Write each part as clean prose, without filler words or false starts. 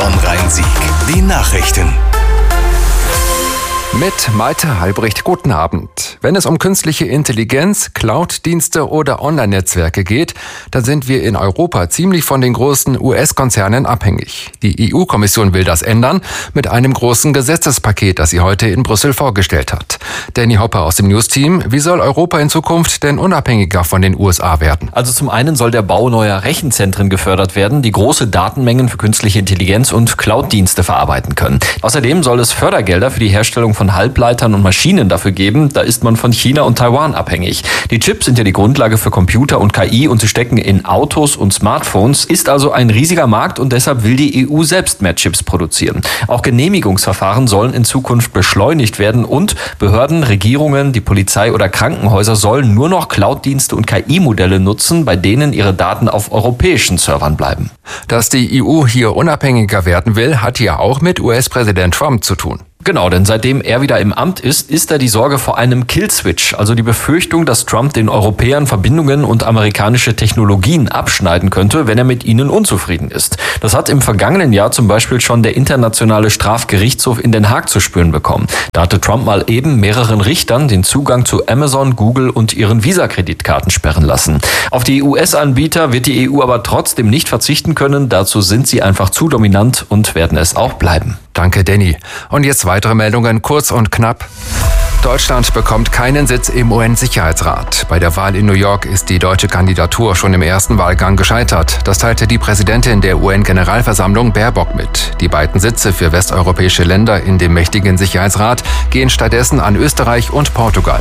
Bonn-Rhein-Sieg. Die Nachrichten. Mit Malte Halbricht, guten Abend. Wenn es um künstliche Intelligenz, Cloud-Dienste oder Online-Netzwerke geht, dann sind wir in Europa ziemlich von den großen US-Konzernen abhängig. Die EU-Kommission will das ändern mit einem großen Gesetzespaket, das sie heute in Brüssel vorgestellt hat. Danny Hopper aus dem News-Team, wie soll Europa in Zukunft denn unabhängiger von den USA werden? Also zum einen soll der Bau neuer Rechenzentren gefördert werden, die große Datenmengen für künstliche Intelligenz und Cloud-Dienste verarbeiten können. Außerdem soll es Fördergelder für die Herstellung von Halbleitern und Maschinen dafür geben. Da ist man von China und Taiwan abhängig. Die Chips sind ja die Grundlage für Computer und KI und sie stecken in Autos und Smartphones. Ist also ein riesiger Markt und deshalb will die EU selbst mehr Chips produzieren. Auch Genehmigungsverfahren sollen in Zukunft beschleunigt werden und Behörden, Regierungen, die Polizei oder Krankenhäuser sollen nur noch Cloud-Dienste und KI-Modelle nutzen, bei denen ihre Daten auf europäischen Servern bleiben. Dass die EU hier unabhängiger werden will, hat ja auch mit US-Präsident Trump zu tun. Genau, denn seitdem er wieder im Amt ist da die Sorge vor einem Killswitch, also die Befürchtung, dass Trump den Europäern Verbindungen und amerikanische Technologien abschneiden könnte, wenn er mit ihnen unzufrieden ist. Das hat im vergangenen Jahr zum Beispiel schon der Internationale Strafgerichtshof in Den Haag zu spüren bekommen. Da hatte Trump mal eben mehreren Richtern den Zugang zu Amazon, Google und ihren Visa-Kreditkarten sperren lassen. Auf die US-Anbieter wird die EU aber trotzdem nicht verzichten können. Dazu sind sie einfach zu dominant und werden es auch bleiben. Danke, Danny. Und jetzt weitere Meldungen, kurz und knapp. Deutschland bekommt keinen Sitz im UN-Sicherheitsrat. Bei der Wahl in New York ist die deutsche Kandidatur schon im ersten Wahlgang gescheitert. Das teilte die Präsidentin der UN-Generalversammlung Baerbock mit. Die beiden Sitze für westeuropäische Länder in dem mächtigen Sicherheitsrat gehen stattdessen an Österreich und Portugal.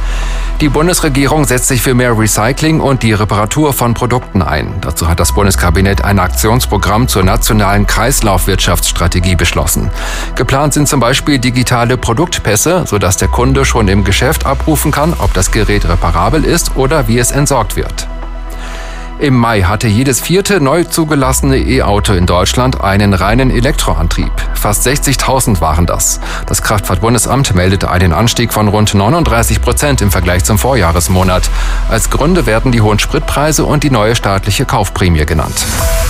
Die Bundesregierung setzt sich für mehr Recycling und die Reparatur von Produkten ein. Dazu hat das Bundeskabinett ein Aktionsprogramm zur nationalen Kreislaufwirtschaftsstrategie beschlossen. Geplant sind zum Beispiel digitale Produktpässe, sodass der Kunde schon im Geschäft abrufen kann, ob das Gerät reparabel ist oder wie es entsorgt wird. Im Mai hatte jedes vierte neu zugelassene E-Auto in Deutschland einen reinen Elektroantrieb. Fast 60.000 waren das. Das Kraftfahrtbundesamt meldete einen Anstieg von rund 39% im Vergleich zum Vorjahresmonat. Als Gründe werden die hohen Spritpreise und die neue staatliche Kaufprämie genannt.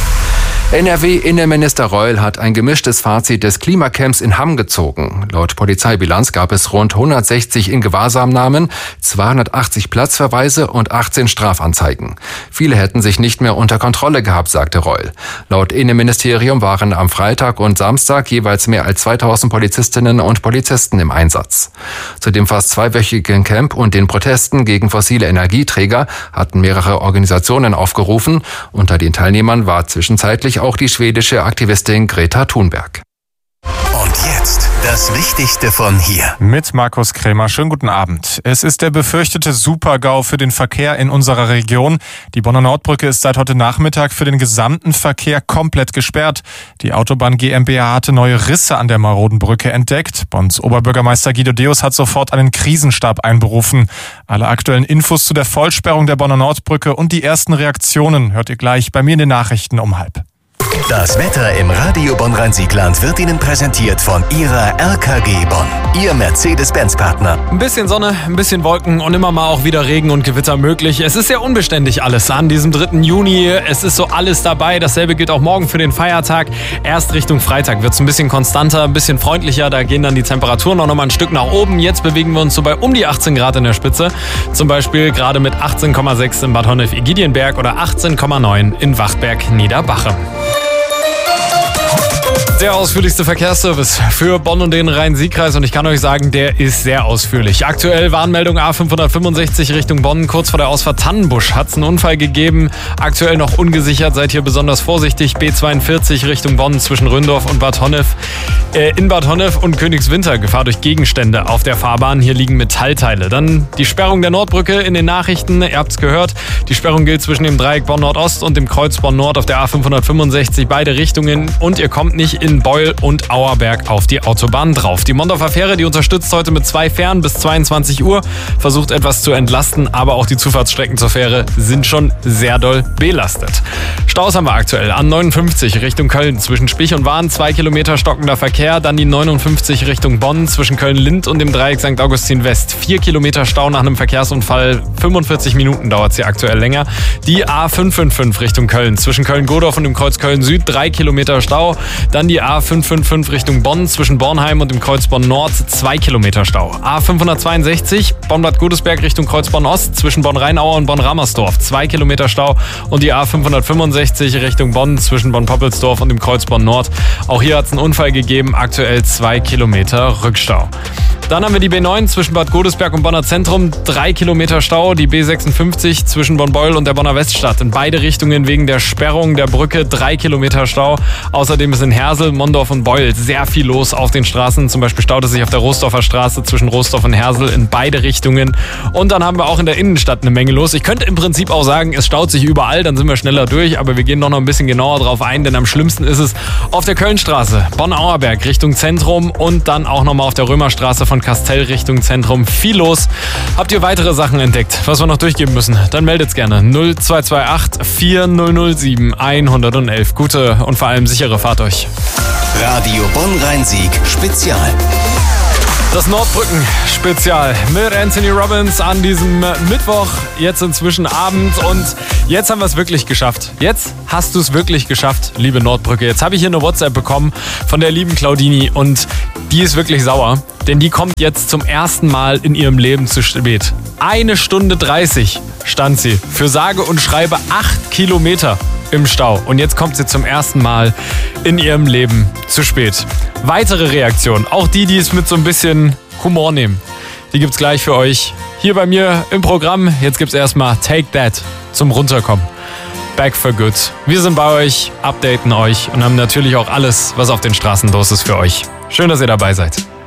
NRW-Innenminister Reul hat ein gemischtes Fazit des Klimacamps in Hamm gezogen. Laut Polizeibilanz gab es rund 160 Ingewahrsamnahmen, 280 Platzverweise und 18 Strafanzeigen. Viele hätten sich nicht mehr unter Kontrolle gehabt, sagte Reul. Laut Innenministerium waren am Freitag und Samstag jeweils mehr als 2000 Polizistinnen und Polizisten im Einsatz. Zu dem fast zweiwöchigen Camp und den Protesten gegen fossile Energieträger hatten mehrere Organisationen aufgerufen. Unter den Teilnehmern war zwischenzeitlich auch die schwedische Aktivistin Greta Thunberg. Und jetzt das Wichtigste von hier. Mit Markus Krämer. Schönen guten Abend. Es ist der befürchtete Super-GAU für den Verkehr in unserer Region. Die Bonner Nordbrücke ist seit heute Nachmittag für den gesamten Verkehr komplett gesperrt. Die Autobahn GmbH hatte neue Risse an der maroden Brücke entdeckt. Bonns Oberbürgermeister Guido Deus hat sofort einen Krisenstab einberufen. Alle aktuellen Infos zu der Vollsperrung der Bonner Nordbrücke und die ersten Reaktionen hört ihr gleich bei mir in den Nachrichten um 12:30. Das Wetter im Radio Bonn-Rhein-Sieg-Land wird Ihnen präsentiert von Ihrer RKG Bonn. Ihr Mercedes-Benz-Partner. Ein bisschen Sonne, ein bisschen Wolken und immer mal auch wieder Regen und Gewitter möglich. Es ist sehr unbeständig alles an diesem 3. Juni. Es ist so alles dabei. Dasselbe gilt auch morgen für den Feiertag. Erst Richtung Freitag wird es ein bisschen konstanter, ein bisschen freundlicher. Da gehen dann die Temperaturen noch mal ein Stück nach oben. Jetzt bewegen wir uns so bei um die 18 Grad in der Spitze. Zum Beispiel gerade mit 18,6 in Bad Honnef-Igidienberg oder 18,9 in Wachtberg-Niederbache. Der ausführlichste Verkehrsservice für Bonn und den Rhein-Sieg-Kreis und ich kann euch sagen, der ist sehr ausführlich. Aktuell Warnmeldung A565 Richtung Bonn, kurz vor der Ausfahrt Tannenbusch hat es einen Unfall gegeben. Aktuell noch ungesichert, seid hier besonders vorsichtig. B42 Richtung Bonn zwischen Röndorf und Bad Honnef. In Bad Honnef und Königswinter Gefahr durch Gegenstände auf der Fahrbahn. Hier liegen Metallteile. Dann die Sperrung der Nordbrücke in den Nachrichten. Ihr habt es gehört. Die Sperrung gilt zwischen dem Dreieck Bonn-Nordost und dem Kreuz Bonn-Nord auf der A565. Beide Richtungen und ihr kommt nicht in Beul und Auerberg auf die Autobahn drauf. Die Mondorfer Fähre, die unterstützt heute mit 2 Fähren bis 22 Uhr, versucht etwas zu entlasten, aber auch die Zufahrtsstrecken zur Fähre sind schon sehr doll belastet. Staus haben wir aktuell an 59 Richtung Köln zwischen Spich und Wahn, 2 Kilometer stockender Verkehr, dann die 59 Richtung Bonn zwischen Köln-Lind und dem Dreieck St. Augustin West, 4 Kilometer Stau nach einem Verkehrsunfall, 45 Minuten dauert sie aktuell länger. Die A555 Richtung Köln zwischen Köln-Godorf und dem Kreuz Köln-Süd, 3 Kilometer Stau, dann die die A555 Richtung Bonn zwischen Bornheim und dem Kreuz Bonn Nord 2 Kilometer Stau. A562 Bonn-Bad Godesberg Richtung Kreuz Bonn Ost zwischen Bonn-Rheinauer und Bonn-Rammersdorf 2 Kilometer Stau. Und die A565 Richtung Bonn zwischen Bonn-Poppelsdorf und dem Kreuz Bonn Nord. Auch hier hat es einen Unfall gegeben, aktuell 2 Kilometer Rückstau. Dann haben wir die B9 zwischen Bad Godesberg und Bonner Zentrum, 3 Kilometer Stau. Die B56 zwischen Bonn-Beuel und der Bonner Weststadt. In beide Richtungen wegen der Sperrung der Brücke 3 Kilometer Stau. Außerdem ist in Hersel, Mondorf und Beuel sehr viel los auf den Straßen. Zum Beispiel staut es sich auf der Roßdorfer Straße zwischen Roßdorf und Hersel in beide Richtungen. Und dann haben wir auch in der Innenstadt eine Menge los. Ich könnte im Prinzip auch sagen, es staut sich überall, dann sind wir schneller durch. Aber wir gehen noch ein bisschen genauer drauf ein, denn am schlimmsten ist es auf der Kölnstraße, Bonn-Auerberg Richtung Zentrum und dann auch nochmal auf der Römerstraße von Kastell Richtung Zentrum. Viel los. Habt ihr weitere Sachen entdeckt, was wir noch durchgeben müssen? Dann meldet's gerne. 0228 4007 111. Gute und vor allem sichere Fahrt euch. Radio Bonn-Rhein-Sieg Spezial. Das Nordbrücken-Spezial mit Anthony Robbins an diesem Mittwoch, jetzt inzwischen Abend und jetzt haben wir es wirklich geschafft. Jetzt hast du es wirklich geschafft, liebe Nordbrücke. Jetzt habe ich hier eine WhatsApp bekommen von der lieben Claudini und die ist wirklich sauer, denn die kommt jetzt zum ersten Mal in ihrem Leben zu spät. 1 Stunde 30 stand sie für sage und schreibe 8 Kilometer im Stau. Und jetzt kommt sie zum ersten Mal in ihrem Leben zu spät. Weitere Reaktionen, auch die es mit so ein bisschen Humor nehmen, die gibt's gleich für euch hier bei mir im Programm. Jetzt gibt's erstmal Take That zum Runterkommen. Back for Good. Wir sind bei euch, updaten euch und haben natürlich auch alles, was auf den Straßen los ist für euch. Schön, dass ihr dabei seid.